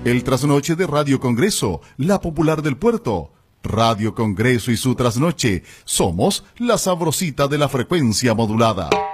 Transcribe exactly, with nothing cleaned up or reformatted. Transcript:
El trasnoche de Radio Congreso, la popular del puerto. Radio Congreso y su trasnoche. Somos la sabrosita de la frecuencia modulada.